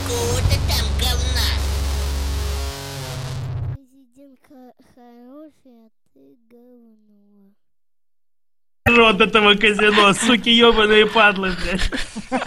какого-то там говна. Президент хороший, а ты говно. Рот этого казино, суки ебаные падлы, блядь.